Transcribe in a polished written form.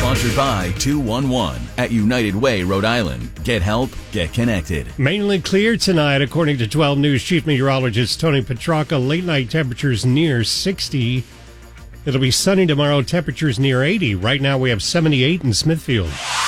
Sponsored by 211 at United Way, Rhode Island. Get help, get connected. Mainly clear tonight, according to 12 News Chief Meteorologist Tony Petrarca. Late night temperatures near 60. It'll be sunny tomorrow, temperatures near 80. Right now we have 78 in Smithfield.